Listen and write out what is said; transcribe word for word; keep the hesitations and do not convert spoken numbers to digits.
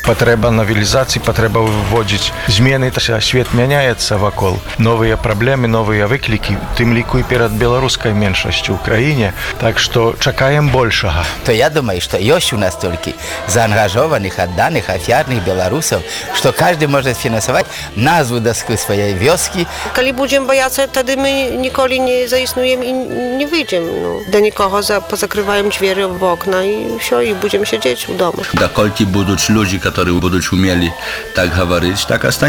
Патрэба навелізацыі, патрэба выводзіць змены, свет мяняецца вакол. Новыя праблемы, новыя выклікі, тым ліку і перад беларускай меншасцю ў краіне. Так што чакаем большага. То я думаю, што ёсць у нас толькі заангажованых, адданых, афіярных беларусаў, што кожны можа фінансаваць назву даску сваёй вёскі. Калі будзем баяцца, тады мы ніколі не заіснуем і не выйдзем. Ну, да нікога за, позакрываем дзверы в окна і ўсё, і будзем сядзець у доме. Даколькі будуць людзі, которые будуць умелі так гаварыць, так остане.